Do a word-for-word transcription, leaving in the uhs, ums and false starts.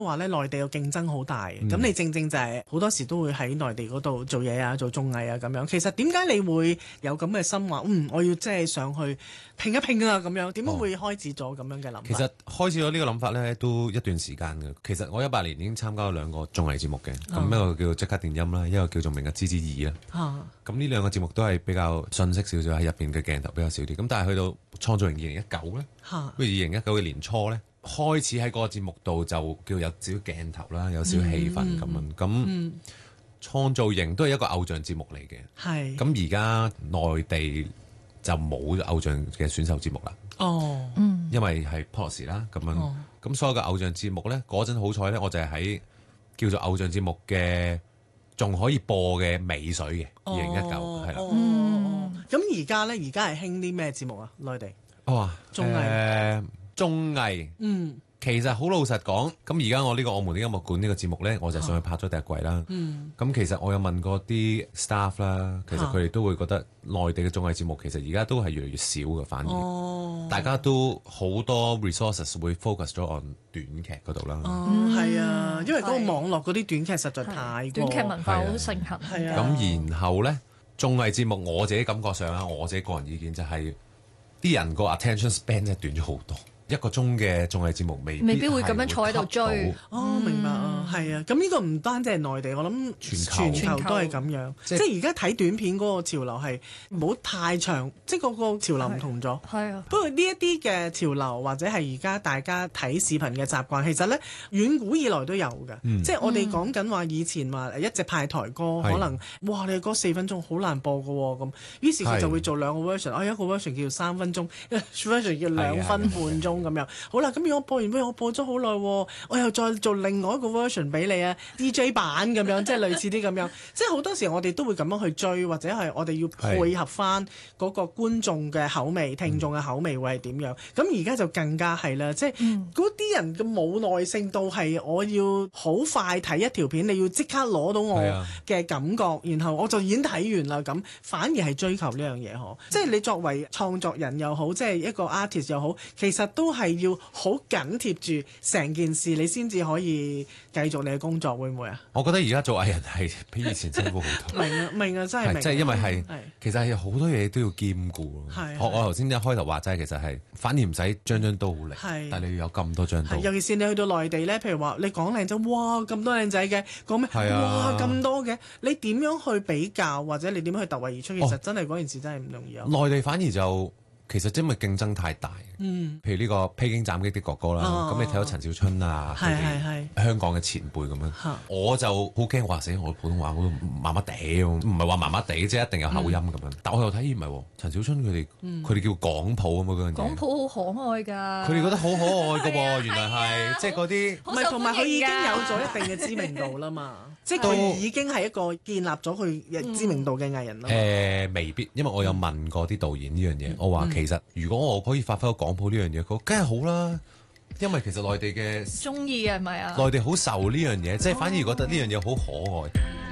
話咧內地嘅競爭好大，咁、嗯、你正正就係好多時都會喺內地嗰度做嘢啊，做綜藝啊咁樣。其實點解你會有咁嘅心話？嗯，我要即係上去拼一拼啊咁樣。點解會開始咗咁樣嘅諗法？ 其實開始咗呢個諗法咧，都一段時間嘅。其實我一八年已經參加咗兩個綜藝節目嘅，咁、哦、一個叫做即刻電音啦，一個叫做明日之子二啦。咁呢、啊、兩個節目都係比較信息少少，喺入邊嘅鏡頭比較少啲。咁但係去到創造營二零一九咧，跟住二零一九嘅年初咧。開始喺嗰個節目度就叫有少少鏡頭啦，有少少氣氛咁樣。咁創造營都係一個偶像節目嚟嘅。係。咁而家內地就冇偶像嘅選秀節目啦。哦。嗯。因為係 Pose 啦咁樣。哦。咁所有嘅偶像節目咧，嗰陣好彩咧，我就係喺叫做偶像節目嘅仲可以播嘅尾水嘅二零一九係啦。 哦。咁而家咧，而家係興啲咩節目啊？內地。哦。綜藝。誒。綜藝，嗯，其實好老實講，咁而家我呢個我們的音樂館呢個節目呢，我就上去拍咗第一季啦。嗯，咁其實我有問過啲 staff 啦，其實佢哋都會覺得內地嘅綜藝節目其實而家都係越嚟越少嘅，反而，哦、大家都好多 resources 會 focus 咗 on 短劇嗰度啦。哦，係、嗯、啊，因為嗰個網絡嗰啲短劇實在太過， 短劇文化好盛行。係啊， 咁然後呢，綜藝節目我自己感覺上啦，我自己個人意見就係、是、啲人個 attention span 真係短咗好多。一個鐘嘅綜藝節目未必未必會咁樣坐喺度追。 哦，明白啊，係啊，咁呢個唔單止係內地，我諗全球都係咁樣。即係而家睇短片嗰個潮流係唔好太長，即係嗰個潮流唔同咗。係啊。不過呢一啲嘅潮流或者係而家大家睇視頻嘅習慣，其實咧遠古以來都有嘅。嗯、即係我哋講緊話以前話一隻派台歌，可能哇你嗰四分鐘好難播㗎喎咁，於是佢就會做兩個 version，啊一個 version 叫三分鐘，一個 version 叫兩分半鐘。咁樣好啦，咁如果我播完，喂，我播咗好耐，我又再做另外一個 version 俾你啊 ，D J 版咁樣，即係類似啲咁樣，即係好多時我哋都會咁樣去追，或者係我哋要配合翻嗰個觀眾嘅口味、聽眾嘅口味會係點樣？咁而家就更加係啦，即係嗰啲人嘅冇耐性到係我要好快睇一條片，你要即刻攞到我嘅感覺，然後我就已經睇完啦，咁反而係追求呢樣嘢嗬，即係你作為創作人又好，即係一個 artist 又好，其實都係要好緊貼住成件事，你先至可以繼續你嘅工作，會唔會啊？ 我覺得而家做藝人係比以前辛苦好多。 明啊，明啊，真係明。 即係因為係，其實係好多嘢都要兼顧。係。我我頭先一開頭話齋，其實係反而唔使張張都好靚，但係你要有咁多張都。 尤其是你去到內地咧，譬如話你講靚仔，哇咁多靚仔嘅，講咩？哇咁多嘅，你點樣去比較，或者你點樣去突圍而出？其實真係嗰件事真係唔容易啊。 內地反而就。其實因為競爭太大，嗯，譬如呢個《披荊斬棘的哥哥》啦，咁你睇到陳小春啊，佢哋香港嘅前輩咁樣，我就好驚話死我普通話我都麻麻地，唔係話麻麻地，即係一定有口音咁樣。但我又睇唔係喎，陳小春佢哋佢哋叫港普咁樣嗰樣嘢。 港普好可愛㗎， 佢哋覺得好可愛㗎喎，原來係即係嗰啲， 唔係同埋佢已經有咗一定嘅知名度啦嘛，即係佢已經係一個建立咗佢知名度嘅藝人啦。 誒未必，因為我有問過啲導演呢樣嘢，我話其實如果我可以發揮到港普呢樣嘢，佢梗係好啦。因為其實內地嘅中意係咪啊？ 內地好受呢樣嘢，即係反而覺得呢樣嘢好可愛。